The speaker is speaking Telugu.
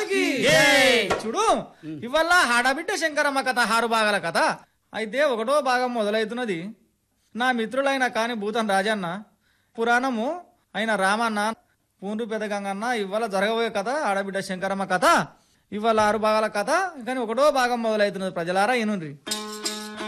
చూడు ఇవల్ల ఆడబిడ్డ శంకరమ్మ కథ 6 భాగాల కథ అయితే 1వ భాగం మొదలవుతున్నది. నా మిత్రులైన కాని భూతన్ రాజన్న, పురాణము అయిన రామన్న, పూండ్రు పెద్ద గంగన్న ఇవాళ జరగబోయే కథ ఆడబిడ్డ శంకరమ్మ కథ. ఇవాళ 6 భాగాల కథ కానీ 1వ భాగం మొదలవుతున్నది. ప్రజలారా ఇనుండ్రి.